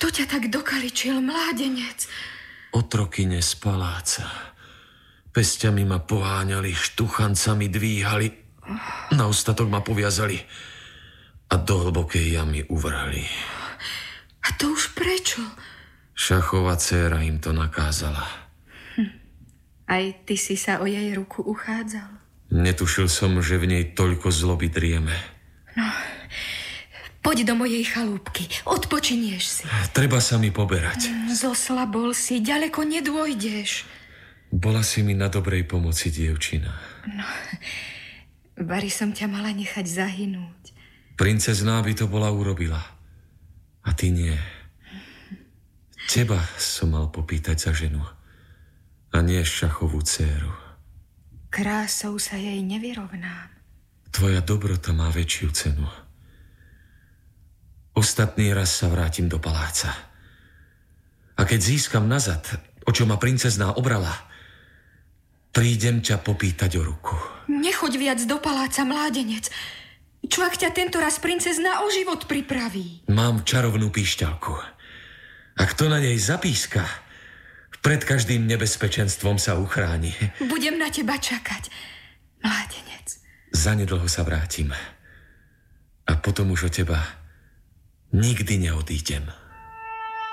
Kto ťa tak dokaličil, mládenec? Otrokyne z paláca. Pesťami ma poháňali, štuchancami dvíhali, na ostatok ma poviazali a do hlbokej jamy uvrhli. A to už prečo? Šachová dcéra im to nakázala. Aj ty si sa o jej ruku uchádzal? Netušil som, že v nej toľko zloby drieme. No, poď do mojej chalúbky, odpočinieš si. Treba sa mi poberať. Zoslabol si, ďaleko nedôjdeš. Bola si mi na dobrej pomoci, dievčina. No, bari som ťa mala nechať zahynúť. Princezná by to bola urobila. A ty nie. Teba som mal popýtať za ženu. A nie šachovú dcéru. Krásou sa jej nevyrovnám. Tvoja dobrota má väčšiu cenu. Ostatný raz sa vrátim do paláca. A keď získam nazad, o čo ma princezná obrala, prídem ťa popýtať o ruku. Nechoď viac do paláca, mládenec. Čo ak ťa tento raz princezná o život pripraví? Mám čarovnú píšťalku. A kto na nej zapíska, pred každým nebezpečenstvom sa uchráni. Budem na teba čakať, mládenec. Zanedlho sa vrátim. A potom už od teba nikdy neodídem.